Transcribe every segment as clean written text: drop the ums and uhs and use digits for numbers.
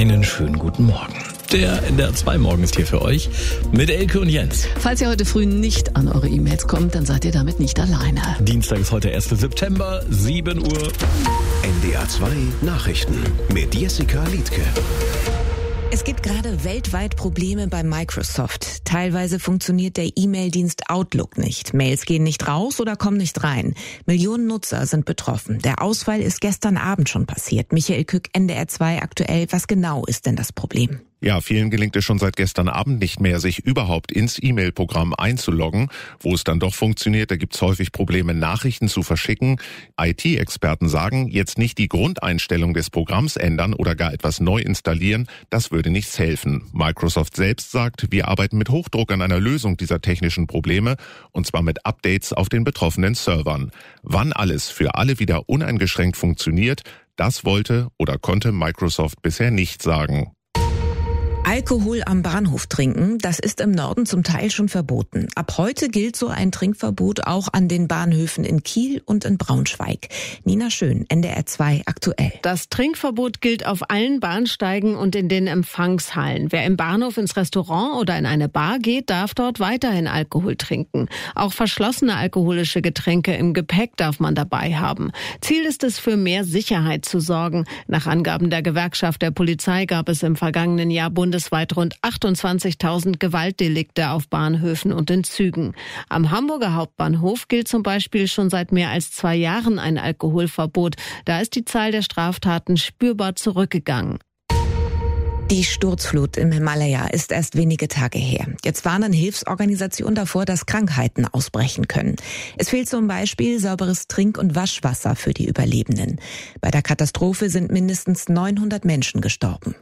Einen schönen guten Morgen. Der NDR 2 Morgen ist hier für euch mit Elke und Jens. Falls ihr heute früh nicht an eure E-Mails kommt, dann seid ihr damit nicht alleine. Dienstag ist heute 1. September, 7 Uhr. NDR 2 Nachrichten mit Jessica Liedtke. Es gibt gerade weltweit Probleme bei Microsoft. Teilweise funktioniert der E-Mail-Dienst Outlook nicht. Mails gehen nicht raus oder kommen nicht rein. Millionen Nutzer sind betroffen. Der Ausfall ist gestern Abend schon passiert. Michael Kück, NDR 2 aktuell. Was genau ist denn das Problem? Ja, vielen gelingt es schon seit gestern Abend nicht mehr, sich überhaupt ins E-Mail-Programm einzuloggen. Wo es dann doch funktioniert, da gibt's häufig Probleme, Nachrichten zu verschicken. IT-Experten sagen, jetzt nicht die Grundeinstellung des Programms ändern oder gar etwas neu installieren, das würde nichts helfen. Microsoft selbst sagt, wir arbeiten mit Hochdruck an einer Lösung dieser technischen Probleme, und zwar mit Updates auf den betroffenen Servern. Wann alles für alle wieder uneingeschränkt funktioniert, das wollte oder konnte Microsoft bisher nicht sagen. Alkohol am Bahnhof trinken, das ist im Norden zum Teil schon verboten. Ab heute gilt so ein Trinkverbot auch an den Bahnhöfen in Kiel und in Braunschweig. Nina Schön, NDR 2 aktuell. Das Trinkverbot gilt auf allen Bahnsteigen und in den Empfangshallen. Wer im Bahnhof ins Restaurant oder in eine Bar geht, darf dort weiterhin Alkohol trinken. Auch verschlossene alkoholische Getränke im Gepäck darf man dabei haben. Ziel ist es, für mehr Sicherheit zu sorgen. Nach Angaben der Gewerkschaft der Polizei gab es im vergangenen Jahr bundesweit rund 28.000 Gewaltdelikte auf Bahnhöfen und in Zügen. Am Hamburger Hauptbahnhof gilt zum Beispiel schon seit mehr als 2 Jahren ein Alkoholverbot. Da ist die Zahl der Straftaten spürbar zurückgegangen. Die Sturzflut im Himalaya ist erst wenige Tage her. Jetzt warnen Hilfsorganisationen davor, dass Krankheiten ausbrechen können. Es fehlt zum Beispiel sauberes Trink- und Waschwasser für die Überlebenden. Bei der Katastrophe sind mindestens 900 Menschen gestorben.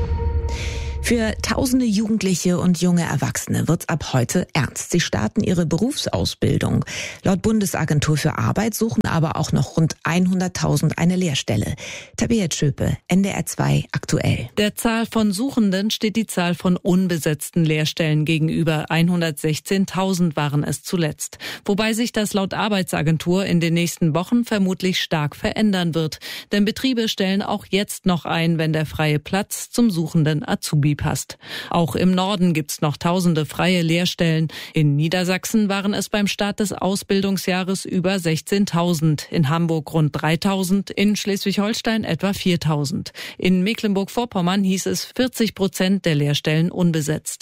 Für tausende Jugendliche und junge Erwachsene wird's ab heute ernst. Sie starten ihre Berufsausbildung. Laut Bundesagentur für Arbeit suchen aber auch noch rund 100.000 eine Lehrstelle. Tabea Tschöpe, NDR 2 aktuell. Der Zahl von Suchenden steht die Zahl von unbesetzten Lehrstellen gegenüber. 116.000 waren es zuletzt. Wobei sich das laut Arbeitsagentur in den nächsten Wochen vermutlich stark verändern wird. Denn Betriebe stellen auch jetzt noch ein, wenn der freie Platz zum suchenden Azubi passt. Auch im Norden gibt's noch tausende freie Lehrstellen. In Niedersachsen waren es beim Start des Ausbildungsjahres über 16.000, in Hamburg rund 3.000, in Schleswig-Holstein etwa 4.000. In Mecklenburg-Vorpommern hieß es 40% der Lehrstellen unbesetzt.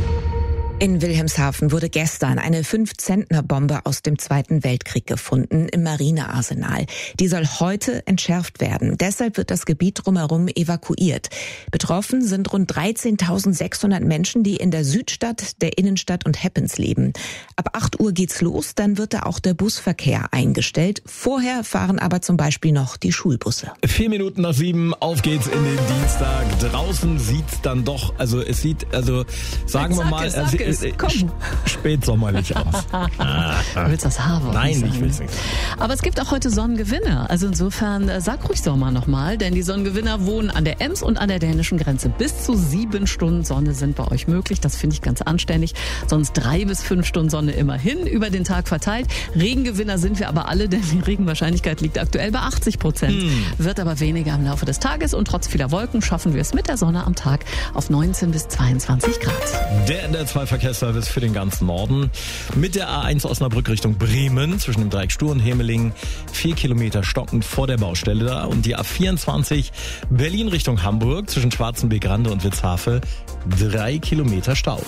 In Wilhelmshaven wurde gestern eine 5-Zentner-Bombe aus dem Zweiten Weltkrieg gefunden im Marinearsenal. Die soll heute entschärft werden. Deshalb wird das Gebiet drumherum evakuiert. Betroffen sind rund 13.600 Menschen, die in der Südstadt, der Innenstadt und Heppens leben. Ab 8 Uhr geht's los, dann wird da auch der Busverkehr eingestellt. Vorher fahren aber zum Beispiel noch die Schulbusse. 4 Minuten nach 7, auf geht's in den Dienstag. Draußen sieht's dann doch, sagen wir mal, spätsommerlich aus. Du willst das Haar? Nein, ich will's nicht. Aber es gibt auch heute Sonnengewinner. Also insofern sag ruhig Sommer nochmal, denn die Sonnengewinner wohnen an der Ems und an der dänischen Grenze. Bis zu 7 Stunden Sonne sind bei euch möglich. Das finde ich ganz anständig. Sonst 3 bis 5 Stunden Sonne immerhin über den Tag verteilt. Regengewinner sind wir aber alle, denn die Regenwahrscheinlichkeit liegt aktuell bei 80%. Wird aber weniger im Laufe des Tages und trotz vieler Wolken schaffen wir es mit der Sonne am Tag auf 19 bis 22 Grad. Der NDR 2 Verkehrsservice für den ganzen Norden. Mit der A1 Osnabrück Richtung Bremen zwischen dem Dreieck Stur und Hemeling 4 Kilometer stockend vor der Baustelle da. Und die A24 Berlin Richtung Hamburg zwischen Schwarzenbeek-Rande und Witzhafe 3 Kilometer Stau.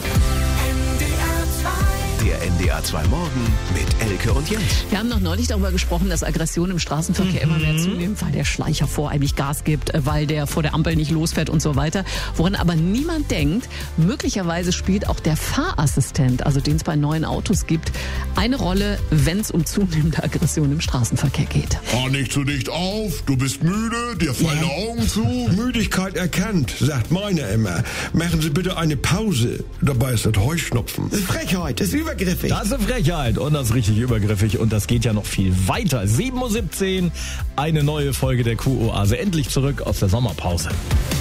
Der NDR 2 Morgen mit Elke und Jens. Wir haben noch neulich darüber gesprochen, dass Aggression im Straßenverkehr immer mehr zunimmt, weil der Schleicher voreilig Gas gibt, weil der vor der Ampel nicht losfährt und so weiter. Woran aber niemand denkt, möglicherweise spielt auch der Fahrassistent, also den es bei neuen Autos gibt, eine Rolle, wenn es um zunehmende Aggression im Straßenverkehr geht. Fahr nicht zu dicht auf, du bist müde, dir fallen die Augen zu. Müdigkeit erkannt, sagt meine immer. Machen Sie bitte eine Pause. Dabei ist das Heuschnupfen. Frechheit, das ist übergriffig. Das ist eine Frechheit und das ist richtig übergriffig und das geht ja noch viel weiter. 7:17 Uhr, eine neue Folge der Q-Oase, endlich zurück aus der Sommerpause.